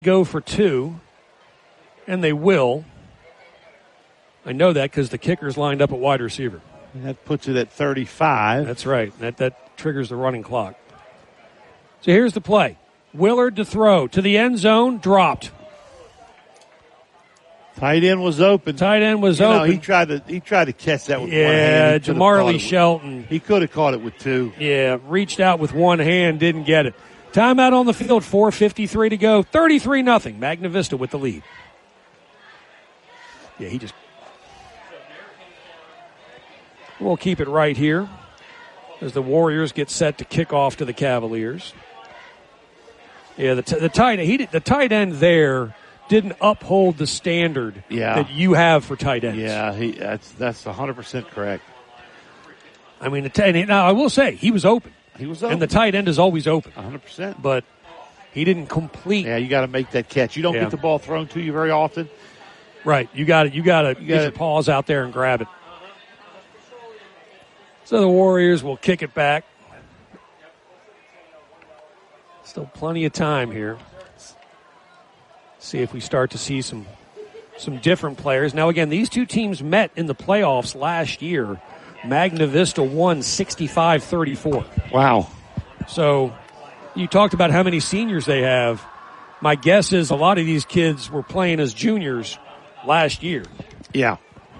go for two, and they will. I know that because the kicker's lined up at wide receiver. And that puts it at 35. That's right. That triggers the running clock. So here's the play. Willard to throw to the end zone, dropped. Tight end was open. Open. He tried to catch that with one hand. Yeah, Jamarlee Shelton. He could have caught it with two. Yeah, reached out with one hand, didn't get it. Timeout on the field, 4:53 to go. 33-0. Magna Vista with the lead. Yeah, We'll keep it right here as the Warriors get set to kick off to the Cavaliers. Yeah, the tight end there didn't uphold the standard that you have for tight ends. Yeah, that's 100% correct. I mean, now I will say he was open. And the tight end is always open. 100%. But he didn't complete. Yeah, you got to make that catch. You don't get the ball thrown to you very often. Right. You got to get your paws out there and grab it. So the Warriors will kick it back. Still plenty of time here. See if we start to see some different players. Now, again, these two teams met in the playoffs last year. Magna Vista won 65-34. Wow. So you talked about how many seniors they have. My guess is a lot of these kids were playing as juniors last year. Yeah.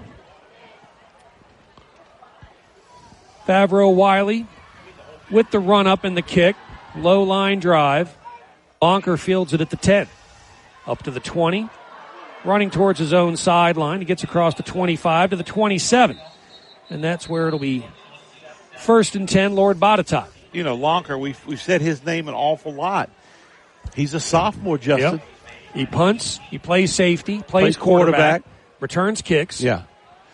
Favreau Wiley with the run up and the kick. Low line drive. Bonker fields it at the 10. Up to the 20. Running towards his own sideline. He gets across the 25 to the 27. And that's where it'll be 1st and 10, Lord Botetourt. You know, Lonker, we've said his name an awful lot. He's a sophomore, Justin. Yep. He punts. He plays safety. Plays quarterback. Returns kicks. Yeah.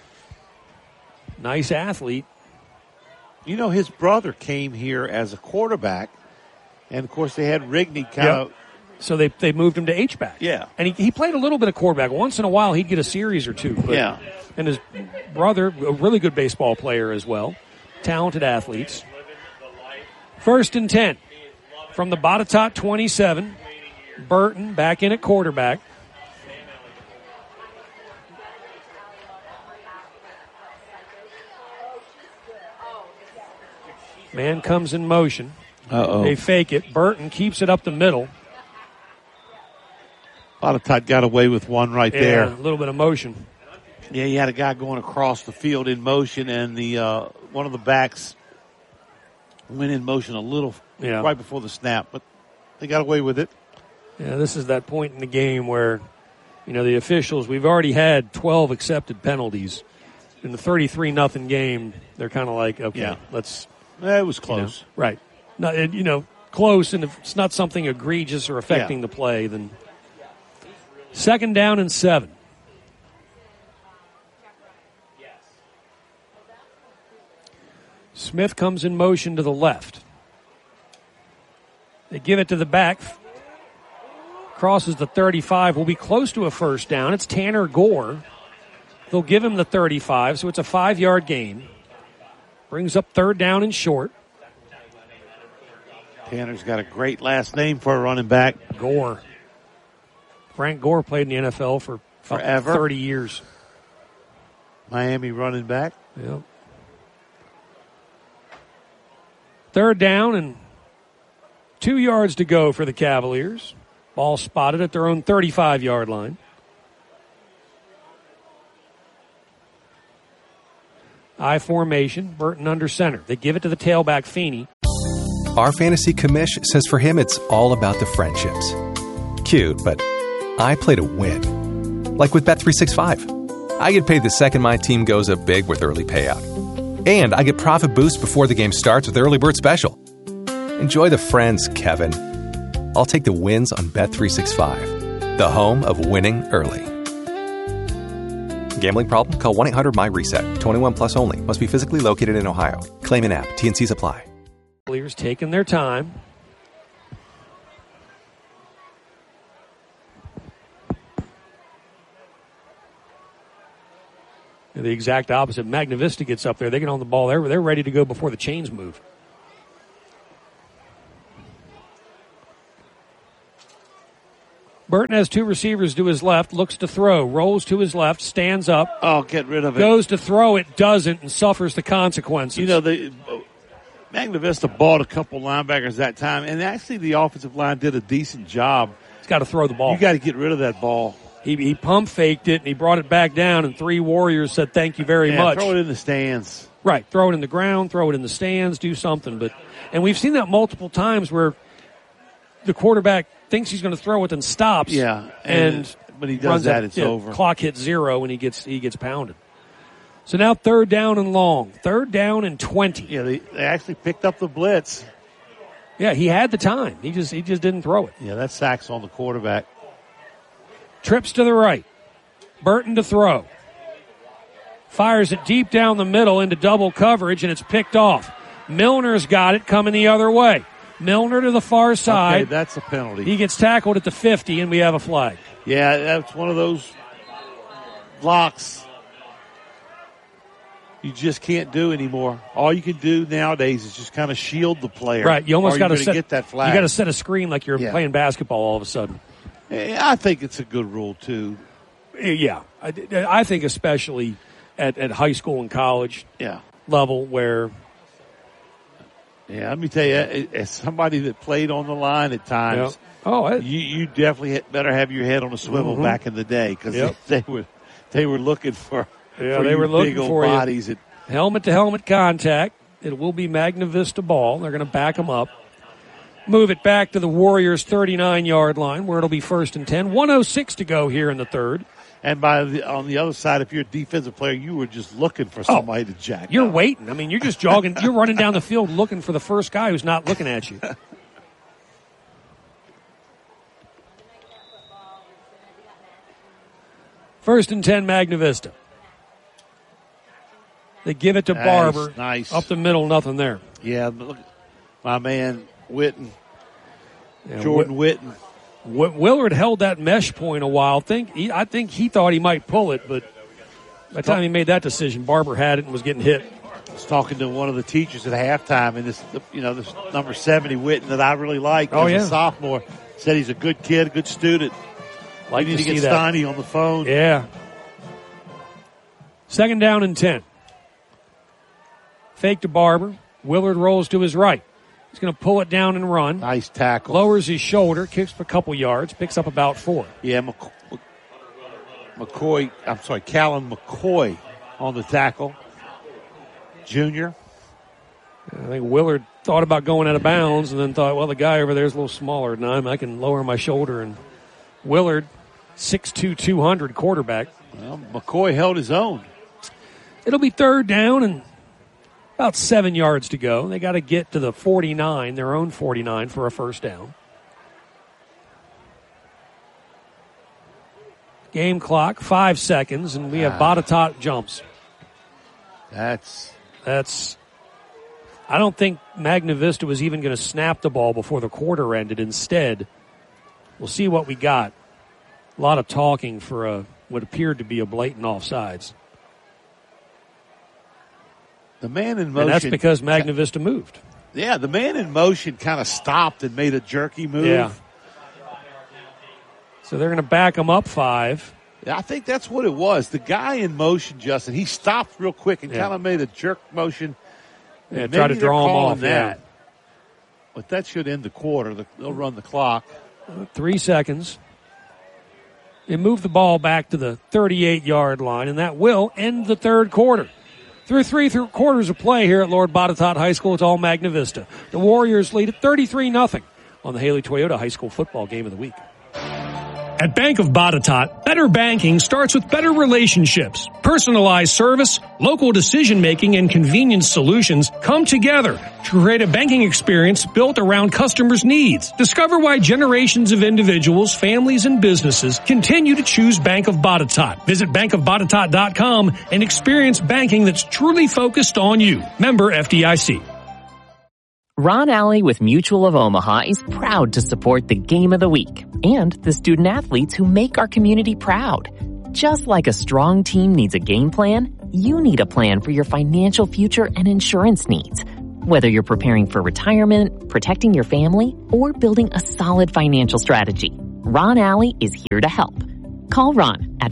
Nice athlete. You know, his brother came here as a quarterback. And, of course, they had Rigney kind of. So they moved him to H-back. Yeah. And he played a little bit of quarterback. Once in a while, he'd get a series or two. But, and his brother, a really good baseball player as well. Talented athletes. 1st and 10 from the Botetourt 27. Burton back in at quarterback. Man comes in motion. They fake it. Burton keeps it up the middle. Botetourt got away with one there. A little bit of motion. Yeah, he had a guy going across the field in motion, and the one of the backs went in motion a little right before the snap, but they got away with it. Yeah, this is that point in the game where, the officials, we've already had 12 accepted penalties. In the 33-0 game, they're kind of like, okay, let's. It was close. Right. No, close, and if it's not something egregious or affecting the play, then 2nd down and 7. Smith comes in motion to the left. They give it to the back. Crosses the 35. Will be close to a 1st down. It's Tanner Gore. They'll give him the 35, so it's a 5-yard gain. Brings up 3rd down and short. Tanner's got a great last name for a running back. Gore. Frank Gore played in the NFL for forever. 30 years. Miami running back. Yep. 3rd down and 2 yards to go for the Cavaliers. Ball spotted at their own 35-yard line. I formation, Burton under center. They give it to the tailback, Feeney. Our fantasy commish says for him it's all about the friendships. Cute, but I play to win. Like with Bet365. I get paid the second my team goes up big with early payout. And I get profit boost before the game starts with Early Bird Special. Enjoy the friends, Kevin. I'll take the wins on Bet365, the home of winning early. Gambling problem? Call 1-800-MY-RESET. 21 plus only. Must be physically located in Ohio. Claim an app. T&Cs apply. Cavaliers taking their time. The exact opposite. Magna Vista gets up there. They get on the ball. They're ready to go before the chains move. Burton has two receivers to his left, looks to throw, rolls to his left, stands up. Oh, get rid of it. Goes to throw it, doesn't, and suffers the consequences. You know, Magna Vista bought a couple linebackers that time, and actually the offensive line did a decent job. He's got to throw the ball. You got to get rid of that ball. He pump faked it, and he brought it back down, and three Warriors said thank you very much. Throw it in the stands. Right, throw it in the ground, throw it in the stands, do something. And we've seen that multiple times where the quarterback thinks he's going to throw it and stops. Yeah, but he does that, it's over. Clock hits 0 and he gets pounded. So now 3rd down and long. 3rd down and 20. Yeah, they actually picked up the blitz. Yeah, he had the time. He just didn't throw it. Yeah, that sack's on the quarterback. Trips to the right. Burton to throw. Fires it deep down the middle into double coverage, and it's picked off. Milner's got it coming the other way. Milner to the far side. Okay, that's a penalty. He gets tackled at the 50, and we have a flag. Yeah, that's one of those blocks you just can't do anymore. All you can do nowadays is just kind of shield the player. Right, you almost got to get that flag. You got to set a screen like you're playing basketball all of a sudden. I think it's a good rule too. Yeah, I think especially at high school and college level where. Yeah, let me tell you, as somebody that played on the line at times, you definitely better have your head on a swivel back in the day because they were looking for they were looking big old for bodies. Helmet to helmet contact. It will be Magna Vista ball. They're going to back them up. Move it back to the Warriors' 39-yard line where it'll be 1st and 10. 1:06 to go here in the 3rd. And on the other side, if you're a defensive player, you were just looking for somebody to jack. You're waiting. I mean, you're just jogging. You're running down the field looking for the first guy who's not looking at you. First and 10, Magna Vista. They give it to Barber. Nice. Up the middle, nothing there. Yeah, look, my man Witten, Jordan Witten. Willard held that mesh point a while. I think he thought he might pull it, but by the time he made that decision, Barber had it and was getting hit. I was talking to one of the teachers at halftime, and this number 70 Witten that I really like as a sophomore said he's a good kid, a good student. Like we need to get that. Steiny on the phone. Yeah. 2nd down and 10. Fake to Barber. Willard rolls to his right. He's going to pull it down and run. Nice tackle. Lowers his shoulder, kicks for a couple yards, picks up about 4. Yeah, Callum McCoy on the tackle. Junior. I think Willard thought about going out of bounds and then thought, well, the guy over there is a little smaller than I can lower my shoulder. And Willard, 6'2", 200 quarterback. Well, McCoy held his own. It'll be 3rd down and about 7 yards to go. They got to get to the 49, their own 49, for a 1st down. Game clock, 5 seconds, and we have Botetourt jumps. That's. I don't think Magna Vista was even going to snap the ball before the quarter ended. Instead, we'll see what we got. A lot of talking for what appeared to be a blatant offsides. The man in motion. And that's because Magna Vista moved. Yeah, the man in motion kind of stopped and made a jerky move. Yeah. So they're going to back him up 5. Yeah, I think that's what it was. The guy in motion, Justin, he stopped real quick and kind of made a jerk motion. Yeah, try to draw him off. That. But that should end the quarter. They'll run the clock. 3 seconds. They move the ball back to the 38-yard line, and that will end the 3rd quarter. Through 3 quarters of play here at Lord Botetourt High School, it's all Magna Vista. The Warriors lead at 33-0 on the Haley Toyota High School Football Game of the Week. At Bank of Botetourt, better banking starts with better relationships. Personalized service, local decision-making, and convenience solutions come together to create a banking experience built around customers' needs. Discover why generations of individuals, families, and businesses continue to choose Bank of Botetourt. Visit bankofbotetourt.com and experience banking that's truly focused on you. Member FDIC. Ron Alley with Mutual of Omaha is proud to support the Game of the Week and the student athletes who make our community proud. Just like a strong team needs a game plan, you need a plan for your financial future and insurance needs. Whether you're preparing for retirement, protecting your family, or building a solid financial strategy, Ron Alley is here to help. Call Ron at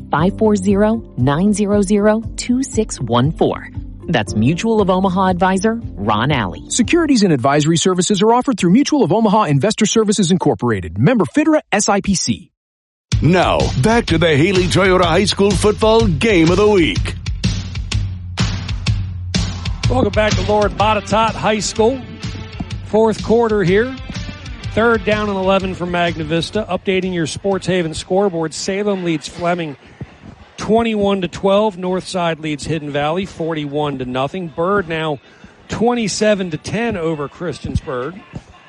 540-900-2614. That's Mutual of Omaha advisor Ron Alley. Securities and advisory services are offered through Mutual of Omaha Investor Services Incorporated. Member FINRA SIPC. Now, back to the Haley Toyota High School football game of the week. Welcome back to Lord Botetourt High School. Fourth quarter here. Third down and 11 for Magna Vista. Updating your Sports Haven scoreboard. Salem leads Fleming 21-12. Northside leads Hidden Valley 41-0. Byrd now 27-10 over Christiansburg.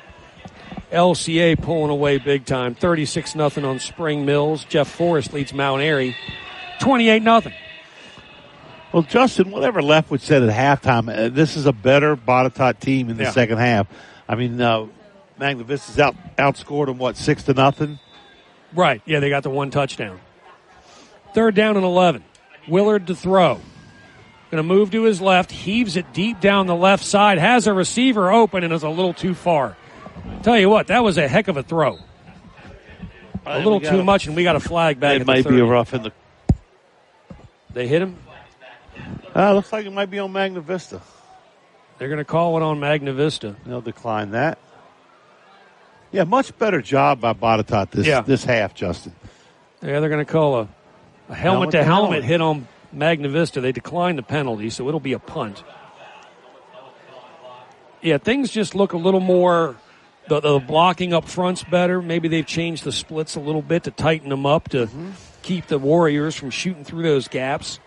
LCA pulling away big time, 36-0 on Spring Mills. Jeff Forrest leads Mount Airy, 28-0. Well, Justin, whatever Leftwich said at halftime, this is a better Botetourt team in the second half. I mean, Magna Vista's outscored them, 6-0? Right, yeah, they got the one touchdown. Third down and 11. Willard to throw. Going to move to his left, heaves it deep down the left side, has a receiver open and is a little too far. Tell you what, that was a heck of a throw. A little too much, and we got a flag back. It might be a rough in the. They hit him. Looks like it might be on Magna Vista. They're going to call it on Magna Vista. They'll decline that. Yeah, much better job by Botetourt this half, Justin. Yeah, they're going to call a helmet-to-helmet hit on Magna Vista. They declined the penalty, so it'll be a punt. Yeah, things just look a little more. The blocking up front's better. Maybe they've changed the splits a little bit to tighten them up to keep the Warriors from shooting through those gaps.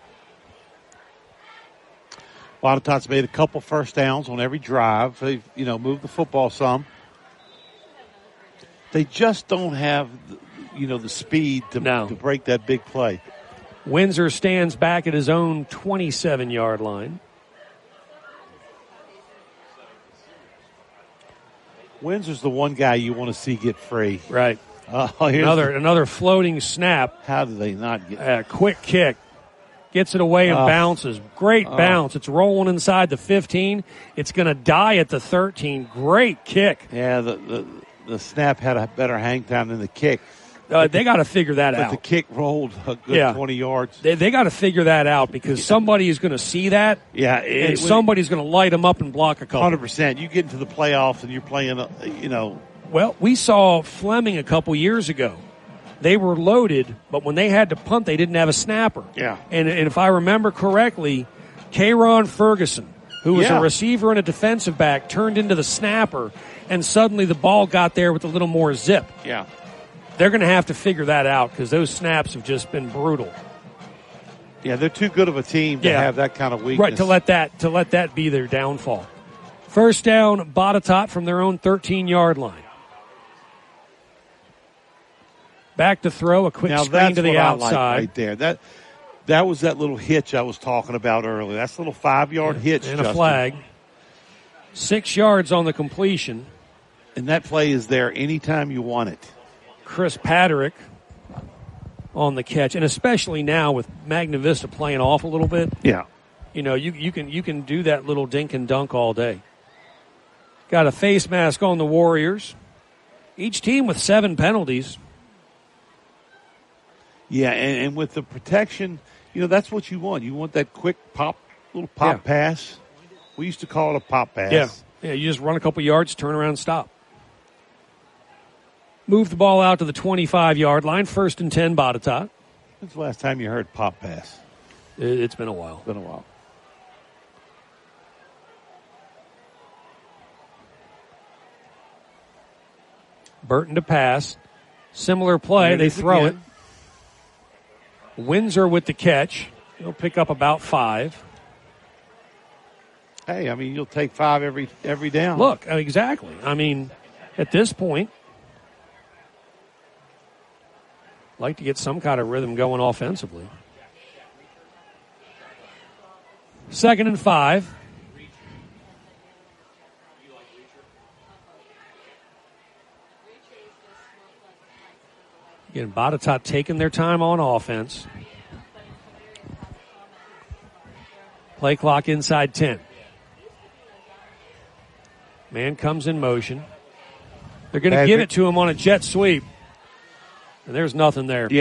Botetourt's made a couple first downs on every drive. They've, moved the football some. They just don't have, the speed to break that big play. Windsor stands back at his own 27-yard line. Windsor's the one guy you want to see get free. Right. Another floating snap. How do they not get a quick kick? Gets it away and bounces. Great bounce. It's rolling inside the 15. It's going to die at the 13. Great kick. Yeah, the snap had a better hang time than the kick. They got to figure that out. But the kick rolled a good 20 yards. They got to figure that out because somebody is going to see that. Yeah. And somebody's going to light them up and block a couple. 100%. You get into the playoffs and you're playing, Well, we saw Fleming a couple years ago. They were loaded, but when they had to punt, they didn't have a snapper. Yeah. And if I remember correctly, K'Ron Ferguson, who was a receiver and a defensive back, turned into the snapper, and suddenly the ball got there with a little more zip. Yeah. They're going to have to figure that out because those snaps have just been brutal. Yeah, they're too good of a team to have that kind of weakness. Right, to let that be their downfall. First down, Botetourt from their own 13-yard line. Back to throw, a quick screen to the outside. Right there. That was that little hitch I was talking about earlier. That's a little 5-yard hitch, and Justin. A flag. 6 yards on the completion. And that play is there anytime you want it. Chris Patrick on the catch, and especially now with Magna Vista playing off a little bit. Yeah. You can do that little dink and dunk all day. Got a face mask on the Warriors. Each team with 7 penalties. Yeah, and with the protection, that's what you want. You want that quick little pop pass. We used to call it a pop pass. Yeah, you just run a couple yards, turn around, stop. Move the ball out to the 25-yard line. 1st and 10, Botetourt. When's the last time you heard pop pass? It's been a while. It's been a while. Burton to pass. Similar play. They throw it. Windsor with the catch. He'll pick up about 5. Hey, you'll take 5 every down. Look, exactly. At this point, like to get some kind of rhythm going offensively. 2nd and 5. Again, Botetourt taking their time on offense. Play clock inside 10. Man comes in motion. They're going to give it to him on a jet sweep. And there's nothing there. Yeah.